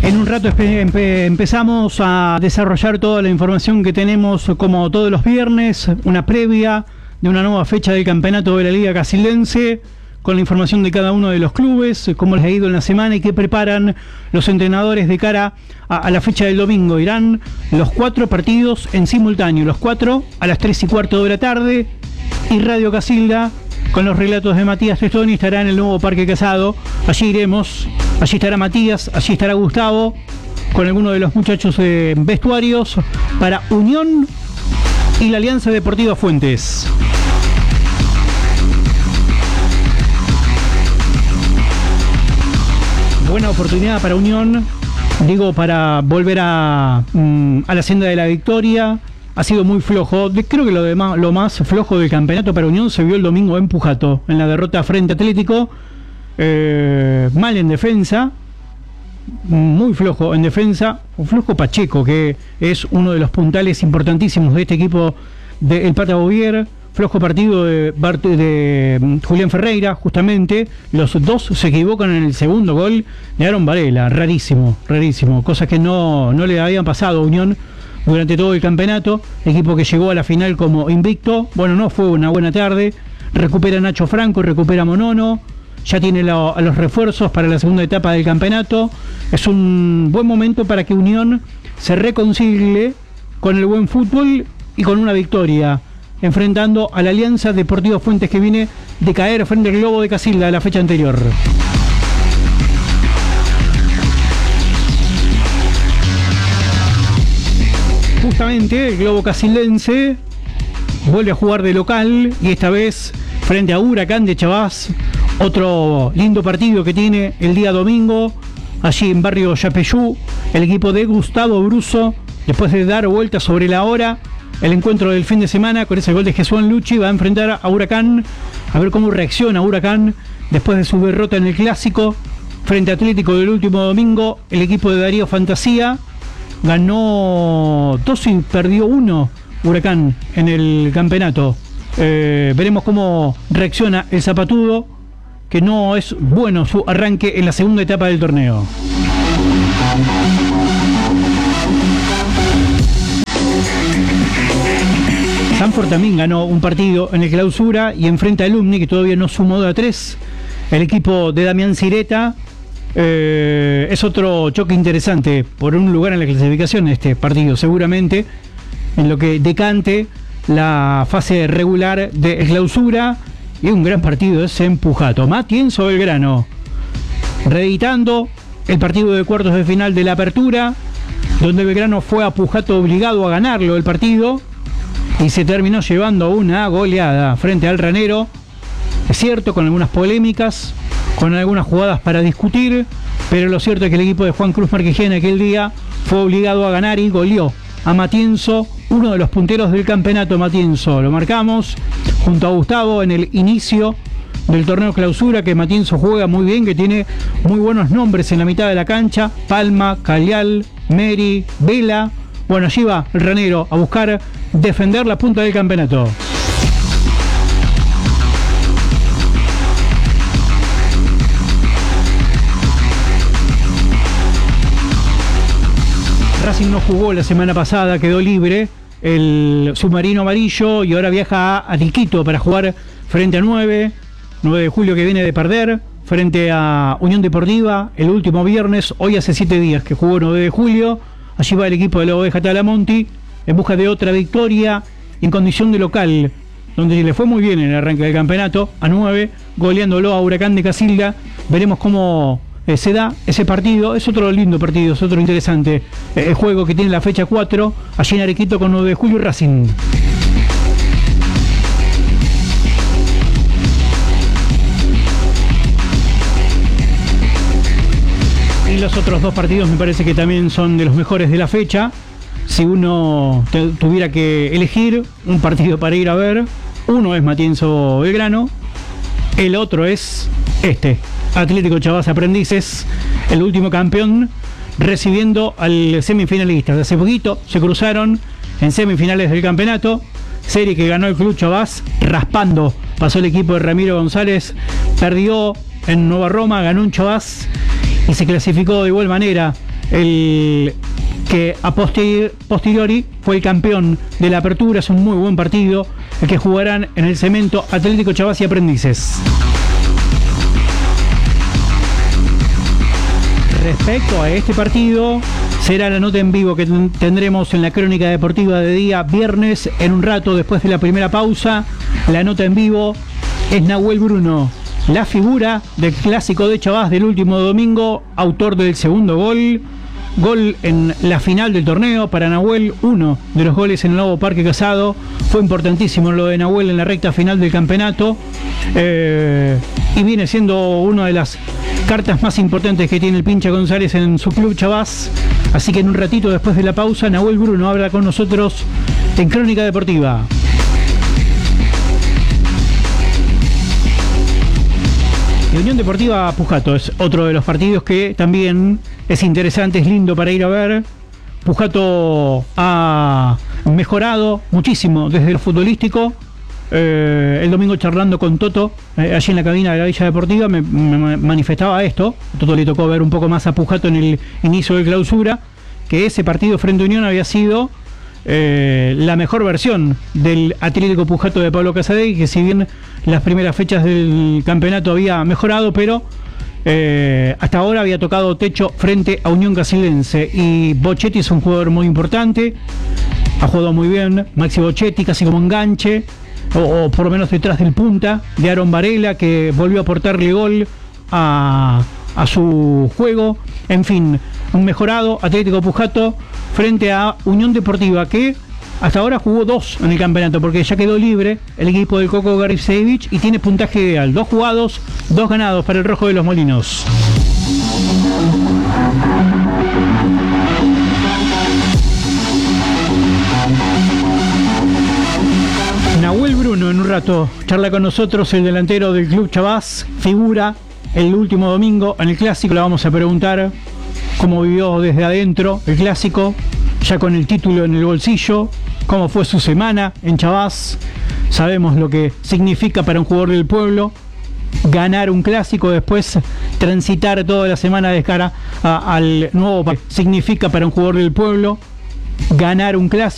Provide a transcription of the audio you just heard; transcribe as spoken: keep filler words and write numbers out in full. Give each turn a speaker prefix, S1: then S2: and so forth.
S1: En un rato empe empe empezamos a desarrollar toda la información que tenemos como todos los viernes, una previa de una nueva fecha del campeonato de la Liga Casildense, con la información de cada uno de los clubes, cómo les ha ido en la semana y qué preparan los entrenadores de cara a, a la fecha del domingo. Irán los cuatro partidos en simultáneo, los cuatro a las tres y cuarto de la tarde, y Radio Casilda, con los relatos de Matías Testoni, estará en el nuevo Parque Casado. Allí iremos, allí estará Matías, allí estará Gustavo, con algunos de los muchachos de vestuarios, para Unión y la Alianza Deportiva Fuentes. Buena oportunidad para Unión, digo, para volver a, mm, a la senda de la victoria. Ha sido muy flojo. Creo que lo, de ma lo más flojo del campeonato para Unión se vio el domingo en Pujato, en la derrota frente a Atlético. Eh, mal en defensa, muy flojo en defensa. Un flojo Pacheco, que es uno de los puntales importantísimos de este equipo del de Pata Bovier. Flojo partido de, de Julián Ferreira, justamente. Los dos se equivocan en el segundo gol de Aaron Varela. Rarísimo, rarísimo. Cosas que no, no le habían pasado a Unión durante todo el campeonato. Equipo que llegó a la final como invicto. Bueno, no fue una buena tarde. Recupera Nacho Franco, recupera Monono. Ya tiene lo, a los refuerzos para la segunda etapa del campeonato. Es un buen momento para que Unión se reconcilie con el buen fútbol y con una victoria, enfrentando a la Alianza Deportiva Fuentes, que viene de caer frente al Globo de Casilda la fecha anterior. Justamente el Globo Casildense vuelve a jugar de local, y esta vez frente a Huracán de Chavás. Otro lindo partido que tiene el día domingo, allí en Barrio Yapeyú. El equipo de Gustavo Bruso, después de dar vuelta sobre la hora, el encuentro del fin de semana con ese gol de Jesús Luchi, va a enfrentar a Huracán, a ver cómo reacciona Huracán después de su derrota en el Clásico frente a Atlético del último domingo. El equipo de Darío Fantasía ganó dos y perdió uno Huracán en el campeonato. Eh, veremos cómo reacciona el Zapatudo, que no es bueno su arranque en la segunda etapa del torneo. Sanford también ganó un partido en el Clausura y enfrenta a Alumni, que todavía no sumó de a tres. El equipo de Damián Cireta eh, es otro choque interesante por un lugar en la clasificación de este partido, seguramente en lo que decante la fase regular de Clausura. Y un gran partido es en Pujato. Matienzo Belgrano, reeditando el partido de cuartos de final de la Apertura, donde Belgrano fue a Pujato obligado a ganarlo el partido y se terminó llevando una goleada frente al Ranero. Es cierto, con algunas polémicas, con algunas jugadas para discutir, pero lo cierto es que el equipo de Juan Cruz Marquején aquel día fue obligado a ganar y goleó a Matienzo, uno de los punteros del campeonato. Matienzo lo marcamos junto a Gustavo en el inicio del torneo Clausura, que Matienzo juega muy bien, que tiene muy buenos nombres en la mitad de la cancha: Palma, Calial, Meri, Vela. Bueno, allí va el Ranero a buscar defender la punta del campeonato. Racing no jugó la semana pasada, quedó libre el submarino amarillo y ahora viaja a Ariquito para jugar frente a nueve de julio, que viene de perder frente a Unión Deportiva el último viernes. Hoy hace siete días que jugó nueve de julio. Allí va el equipo de la Oveja Talamonti en busca de otra victoria en condición de local, donde le fue muy bien en el arranque del campeonato, a nueve, goleándolo a Huracán de Casilda. Veremos cómo eh, se da ese partido. Es otro lindo partido, es otro interesante eh, el juego que tiene la fecha cuatro, allí en Arequito, con nueve de julio y Racing. Y los otros dos partidos me parece que también son de los mejores de la fecha. Si uno tuviera que elegir un partido para ir a ver, uno es Matienzo Belgrano, el otro es este, Atlético Chavás Aprendices, el último campeón, recibiendo al semifinalista. Hace poquito se cruzaron en semifinales del campeonato, serie que ganó el Club Chavás raspando. Pasó el equipo de Ramiro González, perdió en Nueva Roma, ganó un Chavás y se clasificó de igual manera el que a posteriori fue el campeón de la apertura. Es un muy buen partido el que jugarán en el cemento Atlético Chavás y Aprendices. Respecto a este partido, será la nota en vivo que tendremos en la crónica deportiva de día viernes, en un rato después de la primera pausa. La nota en vivo es Nahuel Bruno, la figura del clásico de Chavás del último domingo, autor del segundo gol. Gol en la final del torneo para Nahuel, uno de los goles en el nuevo Parque Casado. Fue importantísimo lo de Nahuel en la recta final del campeonato, eh, y viene siendo una de las cartas más importantes que tiene el Pincha González en su club Chavás. Así que en un ratito después de la pausa, Nahuel Bruno habla con nosotros en Crónica Deportiva. La Unión Deportiva Pujato es otro de los partidos que también es interesante, es lindo para ir a ver. Pujato ha mejorado muchísimo desde lo futbolístico. Eh, el domingo charlando con Toto, eh, allí en la cabina de la Villa Deportiva, me, me manifestaba esto. A Toto le tocó ver un poco más a Pujato en el inicio de clausura, que ese partido frente a Unión había sido eh, la mejor versión del Atlético Pujato de Pablo Casadei, que si bien las primeras fechas del campeonato había mejorado, pero eh, hasta ahora había tocado techo frente a Unión Casildense. Y Bochetti es un jugador muy importante, ha jugado muy bien Maxi Bochetti, casi como enganche, o, o por lo menos detrás del punta de Aaron Varela, que volvió a aportarle gol a, a su juego. En fin, un mejorado Atlético Pujato frente a Unión Deportiva, que hasta ahora jugó dos en el campeonato, porque ya quedó libre el equipo del Coco Garibsevich y tiene puntaje ideal. Dos jugados, dos ganados para el Rojo de los Molinos. Nahuel Bruno en un rato charla con nosotros, el delantero del Club Chavás, figura el último domingo en el Clásico. Le vamos a preguntar cómo vivió desde adentro el Clásico, ya con el título en el bolsillo, cómo fue su semana en Chavás. Sabemos lo que significa para un jugador del pueblo ganar un Clásico, después transitar toda la semana de cara a, al nuevo. Significa para un jugador del pueblo ganar un Clásico.